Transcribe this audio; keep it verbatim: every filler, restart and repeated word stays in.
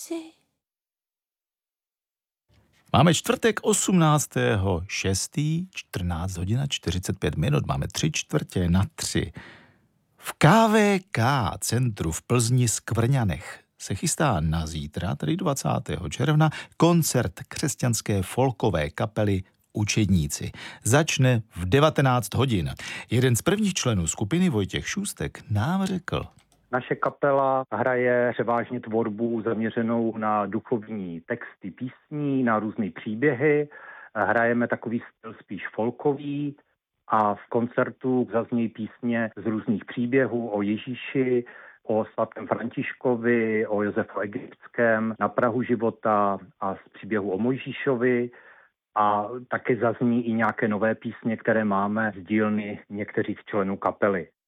si. Máme čtvrtek osmnáctého šestého čtrnáct hodin a čtyřicet pět minut. Máme tři čtvrtě na tři. V K V K centru v Plzni Skvrňanech se chystá na zítra, tedy dvacátého června, koncert křesťanské folkové kapely Učedníci. Začne v devatenáct hodin. Jeden z prvních členů skupiny, Vojtěch Šůstek, nám řekl: Naše kapela hraje převážně tvorbu zaměřenou na duchovní texty písní, na různé příběhy. Hrajeme takový styl spíš folkový a v koncertu zaznějí písně z různých příběhů o Ježíši, o svatém Františkovi, o Josefu Egyptském, na prahu života a z příběhu o Mojžíšovi. A taky zazní i nějaké nové písně, které máme z dílny některých členů kapely.